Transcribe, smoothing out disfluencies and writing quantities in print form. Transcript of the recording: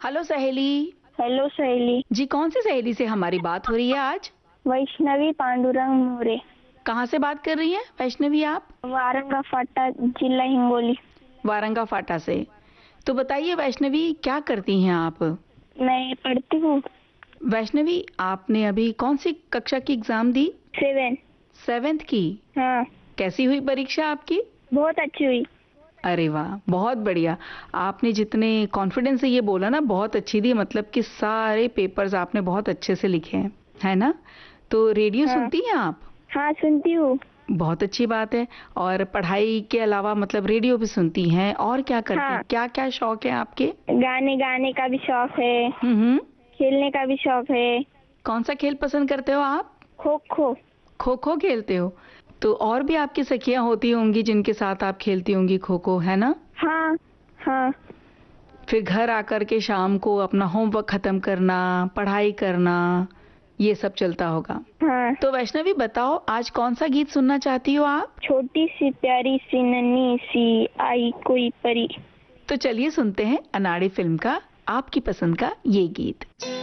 Hello सहेली। Hello सहेली। जी, कौन सी सहेली से हमारी बात हो रही है आज? वैष्णवी पांडुरंग मोरे। कहाँ से बात कर रही हैं वैष्णवी आप? वारंगा फाटा, जिला हिंगोली। वारंगा फाटा से। तो बताइए वैष्णवी, क्या करती हैं आप? मैं पढ़ती हूँ। वैष्णवी, आपने अभी कौन सी कक्षा की एग्जाम दी? 7। 7th की। हाँ। कैसी हुई परीक्षा आपकी? बहुत अच्छी हुई। अरे वाह, बहुत बढ़िया। आपने जितने कॉन्फिडेंस से ये बोला ना, बहुत अच्छी दी, मतलब कि सारे पेपर्स आपने बहुत अच्छे से लिखे हैं, है ना? तो रेडियो हाँ। सुनती हैं आप? हाँ, सुनती हूँ। बहुत अच्छी बात है। और पढ़ाई के अलावा मतलब रेडियो भी सुनती हैं, और क्या करती हैं? हाँ। क्या क्या शौक है आपके? गाने गाने का भी शौक है। हम्म। खेलने का भी शौक है। कौन सा खेल पसंद करते हो आप? खो खो। खो खो खेलते हो? तो और भी आपकी सखियां होती होंगी जिनके साथ आप खेलती होंगी खो खो, है ना? हाँ। हाँ। फिर घर आकर के शाम को अपना होमवर्क खत्म करना, पढ़ाई करना, ये सब चलता होगा। हाँ। तो वैष्णवी बताओ, आज कौन सा गीत सुनना चाहती हो आप? छोटी सी प्यारी सी नन्ही सी आई कोई परी। तो चलिए सुनते हैं अनाड़ी फिल्म का आपकी पसंद का ये गीत।